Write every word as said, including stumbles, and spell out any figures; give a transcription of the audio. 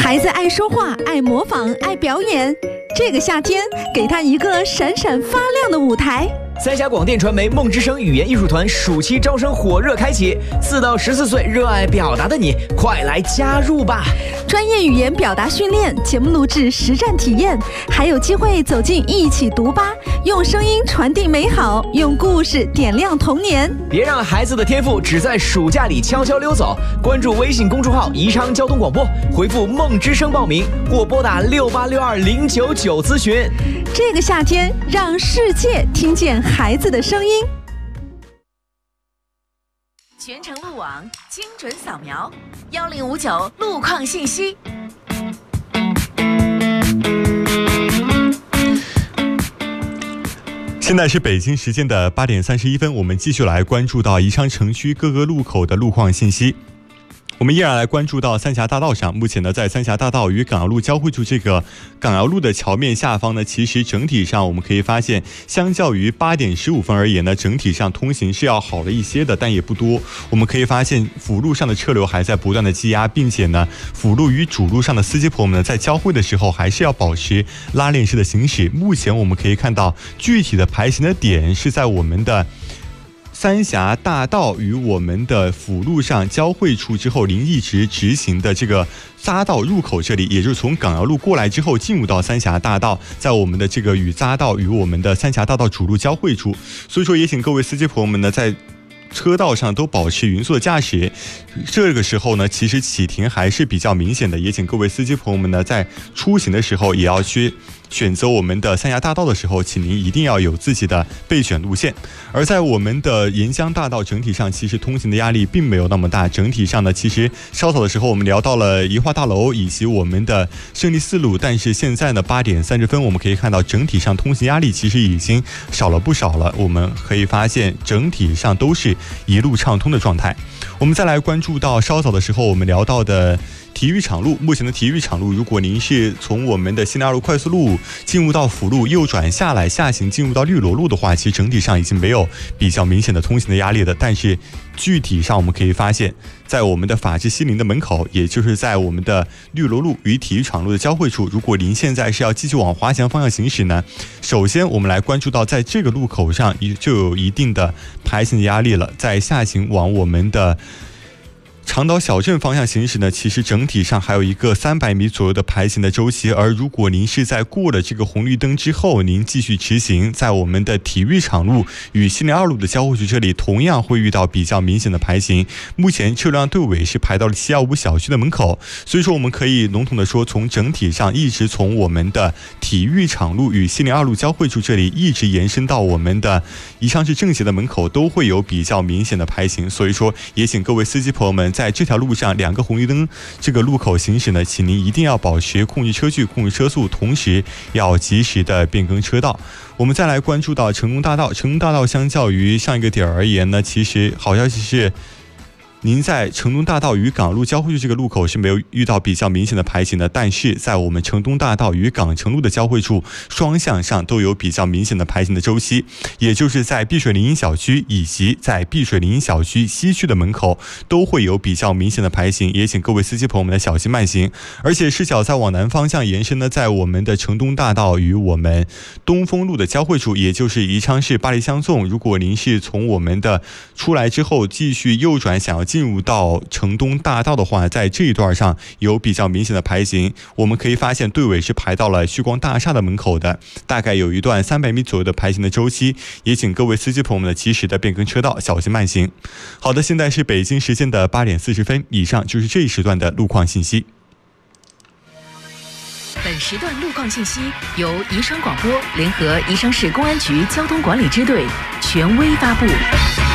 孩子爱说话，爱模仿，爱表演。这个夏天，给他一个闪闪发亮的舞台。 三峡广电传媒梦之声语言艺术团暑期招生火热开启，四到十四岁热爱表达的你，快来加入吧！ 专业语言表达训练、节目录制、实战体验，还有机会走进一起读吧，用声音传递美好，用故事点亮童年。 别让孩子的天赋只在暑假里悄悄溜走。关注微信公众号宜昌交通广播，回复梦之声报名，或拨打六八六二零九九咨询。 这个夏天，让世界听见孩子的声音。 全程路网精准扫描，幺零五九路况信息。 现在是北京时间的八点三十一分，我们继续来关注到宜昌城区各个路口的路况信息。我们依然来关注到三峡大道上，目前呢，在三峡大道与港瑶路交汇处这个港瑶路的桥面下方呢，其实整体上我们可以发现，相较于八点十五分而言呢，整体上通行是要好了一些的，但也不多。我们可以发现辅路上的车流还在不断的积压，并且呢，辅路与主路上的司机朋友们呢，在交汇的时候还是要保持拉链式的行驶。目前我们可以看到，具体的排行的点是在我们的三峡大道与我们的辅路上交汇处之后，您一直直行的这个匝道入口这里，也就是从港瑶路过来之后进入到三峡大道，在我们的这个与匝道与我们的三峡大道主路交汇处。所以说也请各位司机朋友们呢，在车道上都保持匀速的驾驶。这个时候呢，其实启停还是比较明显的，也请各位司机朋友们呢，在出行的时候也要去选择我们的三峡大道的时候，请您一定要有自己的备选路线。而在我们的沿江大道整体上，其实通行的压力并没有那么大。整体上呢，其实稍早的时候我们聊到了宜化大楼以及我们的胜利四路，但是现在呢八点三十分，我们可以看到整体上通行压力其实已经少了不少了。我们可以发现整体上都是一路畅通的状态。我们再来关注到稍早的时候我们聊到的体育场路，目前的体育场路，如果您是从我们的新二路快速路进入到辅路，右转下来下行进入到绿萝路的话，其实整体上已经没有比较明显的通行的压力的。但是具体上我们可以发现，在我们的法治西林的门口，也就是在我们的绿萝路与体育场路的交汇处，如果您现在是要继续往华强方向行驶呢，首先我们来关注到在这个路口上就有一定的排行的压力了。在下行往我们的长岛小镇方向行驶呢，其实整体上还有一个三百米左右的排行的周期。而如果您是在过了这个红绿灯之后，您继续直行，在我们的体育场路与西林二路的交汇处这里，同样会遇到比较明显的排行。目前车辆队尾是排到了七一五小区的门口，所以说我们可以笼统的说，从整体上一直从我们的体育场路与西林二路交汇处这里，一直延伸到我们的宜昌市政协的门口，都会有比较明显的排行。所以说也请各位司机朋友们，在这条路上两个红绿灯这个路口行驶呢，请您一定要保持控制车距、控制车速，同时要及时的变更车道。我们再来关注到成功大道，成功大道相较于上一个点而言呢，其实好消息是，您在成东大道与港路交汇处这个路口是没有遇到比较明显的排行的，但是在我们成东大道与港城路的交汇处，双向上都有比较明显的排行的周期，也就是在碧水林荫小区以及在碧水林荫小区西区的门口都会有比较明显的排行，也请各位司机朋友们的小心慢行。而且视角再往南方向延伸呢，在我们的成东大道与我们东风路的交汇处，也就是宜昌市八里相送，如果您是从我们的出来之后继续右转想要进入到城东大道的话，在这一段上有比较明显的排行。我们可以发现队尾是排到了旭光大厦的门口的，大概有一段三百米左右的排行的周期，也请各位司机朋友们的及时的变更车道，小心慢行。好的，现在是北京时间的八点四十分，以上就是这一时段的路况信息。 本时段路况信息由宜昌广播联合宜昌市公安局交通管理支队权威发布。